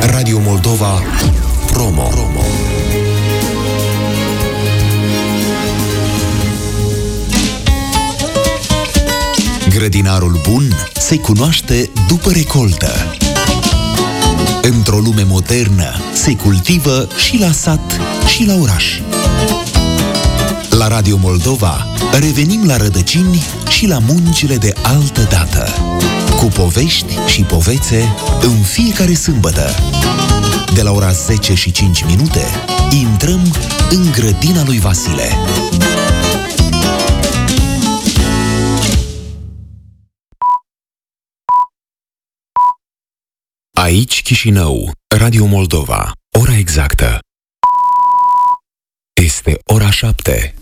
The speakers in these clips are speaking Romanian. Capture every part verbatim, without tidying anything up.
Radio Moldova Promo. Grădinarul bun se cunoaște după recoltă. Într-o lume modernă se cultivă și la sat și la oraș. La Radio Moldova revenim la rădăcini și la muncile de altă dată, cu povești și povețe în fiecare sâmbătă. De la ora zece și cinci minute intrăm în grădina lui Vasile. Aici Chișinău, Radio Moldova. Ora exactă este ora șapte.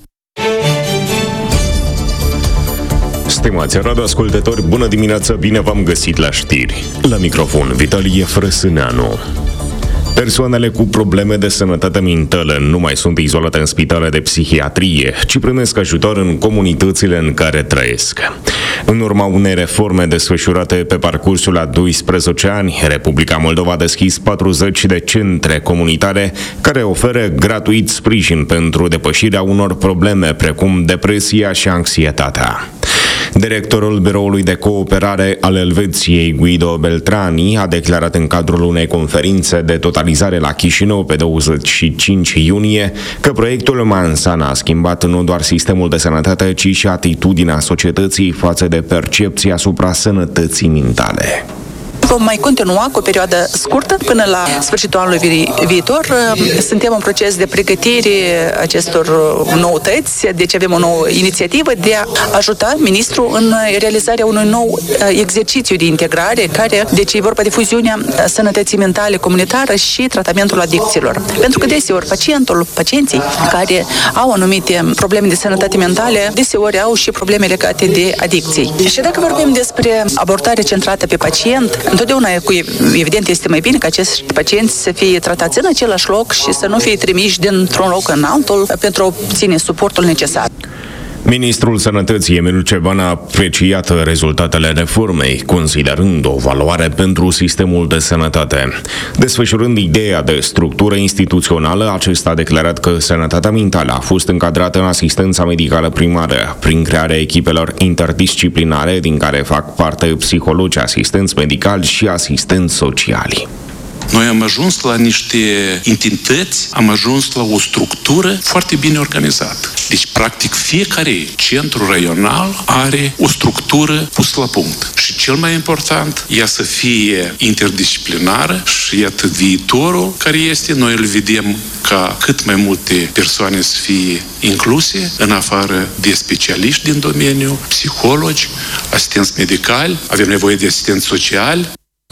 Stimați radioascultători, bună dimineața, bine v-am găsit la știri. La microfon, Vitalie Frăsâneanu. Persoanele cu probleme de sănătate mentală nu mai sunt izolate în spitale de psihiatrie, ci primesc ajutor în comunitățile în care trăiesc. În urma unei reforme desfășurate pe parcursul a doisprezece ani, Republica Moldova a deschis patruzeci de centre comunitare care oferă gratuit sprijin pentru depășirea unor probleme precum depresia și anxietatea. Directorul Biroului de Cooperare al Elveției, Guido Beltrani, a declarat în cadrul unei conferințe de totalizare la Chișinău pe douăzeci și cinci iunie că proiectul Mansana a schimbat nu doar sistemul de sănătate, ci și atitudinea societății față de percepția asupra sănătății mentale. Vom mai continua cu o perioadă scurtă până la sfârșitul anului vi- viitor. Suntem în proces de pregătire acestor noutăți, deci avem o nouă inițiativă de a ajuta ministrul în realizarea unui nou exercițiu de integrare, care, deci e vorba de fuziunea sănătății mentale comunitară și tratamentul adicțiilor. Pentru că deseori pacientul, pacienții care au anumite probleme de sănătate mentale, deseori au și probleme legate de adicții. Și dacă vorbim despre abordare centrată pe pacient, întotdeauna, evident, este mai bine ca acești pacienți să fie tratați în același loc și să nu fie trimiși dintr-un loc în altul pentru a obține suportul necesar. Ministrul Sănătății, Emil Ceban, a apreciat rezultatele reformei, considerând o valoare pentru sistemul de sănătate. Desfășurând ideea de structură instituțională, acesta a declarat că sănătatea mentală a fost încadrată în asistența medicală primară, prin crearea echipelor interdisciplinare, din care fac parte psihologi, asistenți medicali și asistenți sociali. Noi am ajuns la niște entități, am ajuns la o structură foarte bine organizată. Deci, practic, fiecare centru raional are o structură pusă la punct. Și cel mai important, ea să fie interdisciplinară și iată viitorul care este, noi îl vedem ca cât mai multe persoane să fie incluse, în afară de specialiști din domeniu, psihologi, asistenți medicali, avem nevoie de asistenți sociali.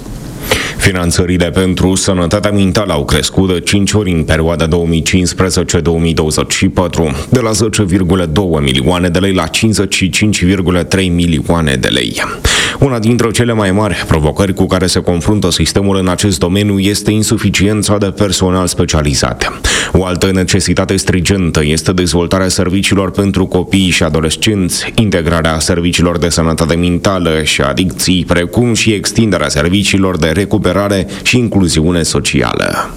Finanțările pentru sănătatea mentală au crescut de cinci ori în perioada două mii cincisprezece - două mii douăzeci și patru, de la zece virgulă doi milioane de lei la cincizeci și cinci virgulă trei milioane de lei. Una dintre cele mai mari provocări cu care se confruntă sistemul în acest domeniu este insuficiența de personal specializat. O altă necesitate stringentă este dezvoltarea serviciilor pentru copii și adolescenți, integrarea serviciilor de sănătate mentală și adicții, precum și extinderea serviciilor de recuperare și incluziune socială.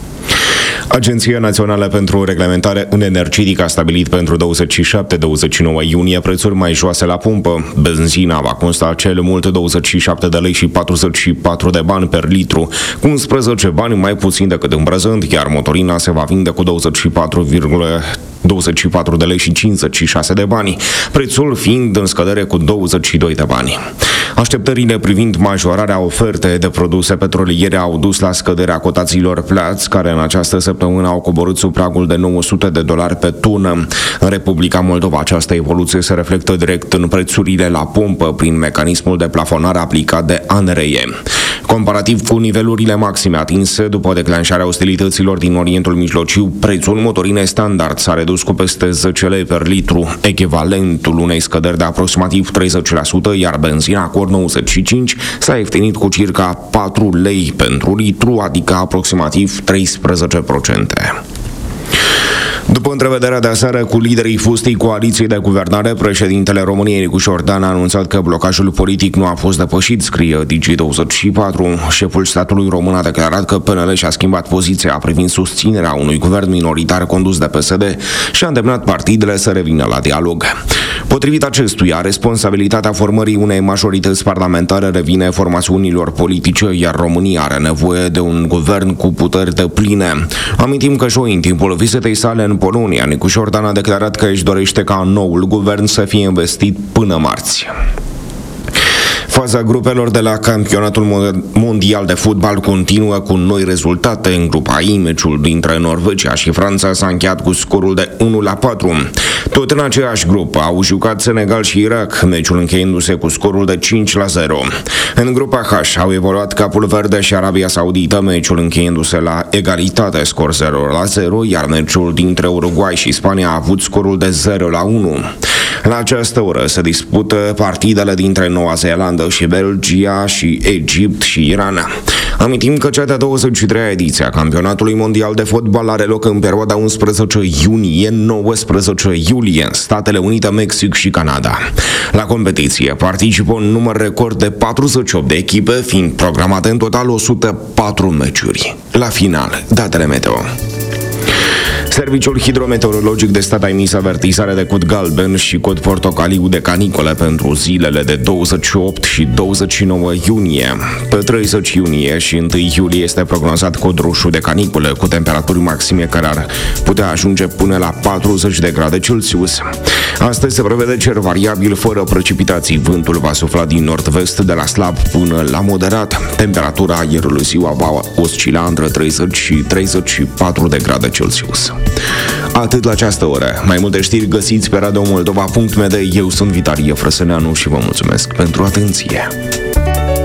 Agenția Națională pentru Reglementare în Energetică a stabilit pentru douăzeci și șapte - douăzeci și nouă iunie prețuri mai joase la pumpă. Benzina va consta cel mult douăzeci și șapte de lei și patruzeci și patru de bani per litru, cu unsprezece bani mai puțin decât în prezent, iar motorina se va vinde cu douăzeci și patru virgulă douăzeci și patru de lei și cincizeci și șase de bani, prețul fiind în scădere cu douăzeci și doi de bani. Așteptările privind majorarea ofertei de produse petroliere au dus la scăderea cotațiilor Platts, care în această săptămână au coborât sub pragul de nouă sute de dolari pe tună. În Republica Moldova, această evoluție se reflectă direct în prețurile la pompă prin mecanismul de plafonare aplicat de A N R E. Comparativ cu nivelurile maxime atinse după declanșarea ostilităților din Orientul Mijlociu, prețul motorinei standard s-a redus cu peste zece lei per litru, echivalentul unei scăderi de aproximativ treizeci la sută, iar benzina Cor nouăzeci și cinci s-a ieftinit cu circa patru lei pentru litru, adică aproximativ treisprezece la sută. După întrevederea de aseară cu liderii fostei coaliții de guvernare, președintele României Nicușor Dan a anunțat că blocajul politic nu a fost depășit, scrie Digi douăzeci și patru. Șeful statului român a declarat că P N L și-a schimbat poziția privind susținerea unui guvern minoritar condus de P S D și a îndemnat partidele să revină la dialog. Potrivit acestuia, responsabilitatea formării unei majorități parlamentare revine formațiunilor politice, iar România are nevoie de un guvern cu puteri depline. Amintim că joi, în timpul vizitei sale în Polonia, Nicușor Dan a declarat că își dorește ca noul guvern să fie investit până marți. Faza grupelor de la campionatul mondial de fotbal continuă cu noi rezultate. În grupa I, meciul dintre Norvegia și Franța s-a încheiat cu scorul de unu la patru. Tot în aceeași grupă au jucat Senegal și Irak, meciul încheiindu-se cu scorul de cinci la zero. În grupa H au evoluat Capul Verde și Arabia Saudită, meciul încheiindu-se la egalitate, scor zero la zero, iar meciul dintre Uruguay și Spania a avut scorul de zero la unu. La această oră se dispută partidele dintre Noua Zeelandă și Belgia și Egipt și Iran. Amintim că cea de-a douăzeci și treia ediție a campionatului mondial de fotbal are loc în perioada unsprezece iunie nouăsprezece iulie în Statele Unite, Mexic și Canada. La competiție participă un număr record de patruzeci și opt de echipe, fiind programate în total o sută patru meciuri. La final, datele meteo. Serviciul hidrometeorologic de stat a emis avertizare de cod galben și cod portocaliu de canicole pentru zilele de douăzeci și opt și douăzeci și nouă iunie. Pe treizeci iunie și unu iulie este prognozat cod roșu de canicule, cu temperaturi maxime care ar putea ajunge până la patruzeci de grade Celsius. Astăzi se prevede cer variabil fără precipitații. Vântul va sufla din nord-vest de la slab până la moderat. Temperatura aerului ziua va oscila între treizeci și treizeci și patru de grade Celsius. Atât la această oră. Mai multe știri găsiți pe radio moldova punct m d. Eu sunt Vitalie Frăsăneanu și vă mulțumesc pentru atenție.